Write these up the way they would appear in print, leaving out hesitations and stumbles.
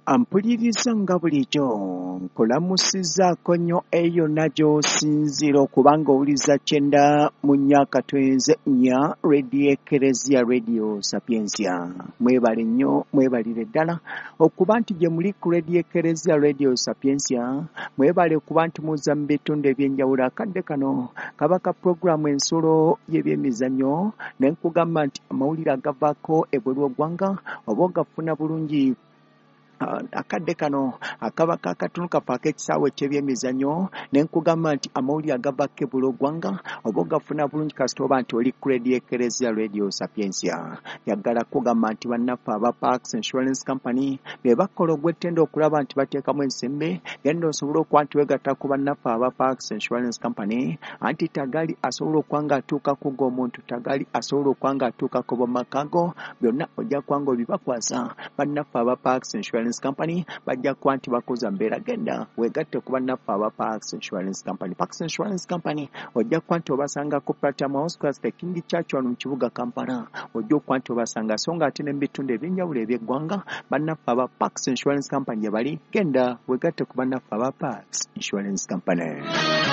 Ampuliriza nga bulijjo nkulamusizzaako nnyo eyo nagy'osinzira okubanga owuliza kyenda mu nnyaka twenze nnya Radio Eklezia Radio Sapiensia. Mwebale nnyo, mwebalire ddala okuba nti gye muli ku Radio Eklezia Radio Sapiensia. Mwebale okuba nti muzza mu bitundu eby'enjawulo. Akadde kano kaba ka puroguramu ensolo y'ebyemizannyo ne nkugamba nti amawulire agavaako ebweru w'eggwanga oba ogafuna bulungi. Akadde kano akaba kakatunu kafa ak'ekisaawe ky'ebyemizannyo ne nkugamba nti amawulire agavako ebweru w'eggwanga oba ogafuna bulungi kasita oba nti oli ku Radio Eklezia Radio Sapiensia. Yaggala kugamba nti bannaffe aba Parks Insurance Company be bakola ogw'ettendo okulaba nti bateekamu ensembe. Genda osobole okuba nti weegatta ku bannaffe aba Parks Insurance Company anti tagali asobola okuba ng'atuuka ku ng'omuntu tagali asobola okuba ng'atuuka ku b'amakaago byonna ojja kuba ng'obibakwasa. Bannaffe aba Parks Insurance Company bajja kuba nti bakoza mbeera. Genda weegatte ku bannaffe aba Parks Insurance Company. Parks Insurance Company ojja kuba nti obasanga ku Platinum House Class the King Church wano mu kibuga Kampala. Ojja okuba nti obasanga so nga ate ne mu bitundu eby'enjawulo eby'eggwanga bannaffe aba Parks Insurance Company gye bali. Genda weegatte ku bannaffe aba Parks Insurance Company.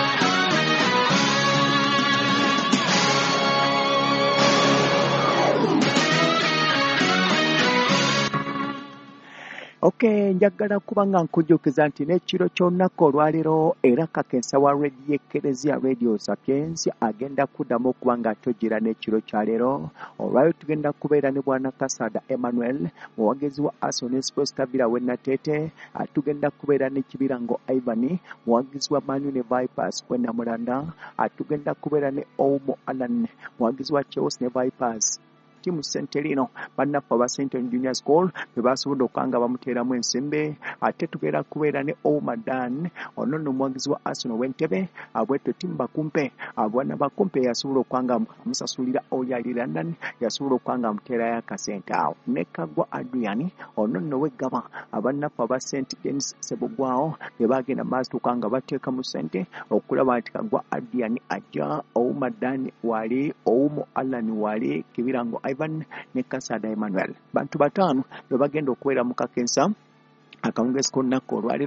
Okay, njagala kuba nga nkujjukiza nti n'ekiro ky'olunaku olwaleero era kakensa wa Radio Eklezia Radio Sapiensia agenda kuddamu okuba ng'atojjera n'ekiro kya leero. Olwaleero tugenda kubeera ne Bwana Kasada Emmanuel, muwagizi wa Arsenal Sports Kabira w'e Nateete. Tugenda kubeera ne Kibirango Ivan, muwagizi wa Man U ne Vipers w'e Namulanda. Tugenda kubeera ne Oumo Alan, muwagizi wa Chelsea ne Vipers. Timu Centerino bannaffe aba Central Junior School be basobodde okuba nga bamuteeramu ensembe. Ate tugenda kubeera ne Oumadan ono nno omuwagizi wa Arsenal w'Entebbe. Bwetyo timu Bakumpe bwana Bakumpe yasobola okuba nga amusasulira oli ali London, yasobola okuba nga amuteerayo akasente awo. Ne Kagwa Adrian ono nno w'Eggaba bannaffe aba St Denis Sebugwawo be bagenda maaso okuba nga bateekamu ssente okulaba nti Kagwa Adrian ajja, Oumadan wali, Oumo Alan wali, Kibirango Ivan ne Kasada Emmanuel. Bantu bataano be bagenda okubeera mu kakensa akawungeezi k'olunaku olwaleero.